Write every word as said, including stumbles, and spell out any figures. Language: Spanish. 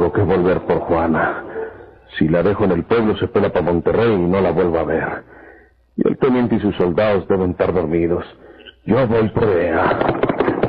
Tengo que volver por Juana. Si la dejo en el pueblo se pela para Monterrey y no la vuelvo a ver. Y el teniente y sus soldados deben estar dormidos. Yo voy por ella.